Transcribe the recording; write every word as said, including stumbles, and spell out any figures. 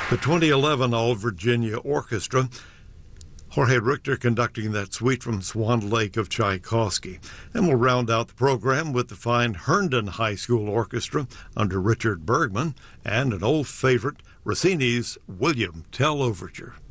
The twenty eleven All Virginia Orchestra, Jorge Richter conducting that suite from Swan Lake of Tchaikovsky. And we'll round out the program with the fine Herndon High School Orchestra under Richard Bergman and an old favorite, Rossini's William Tell Overture.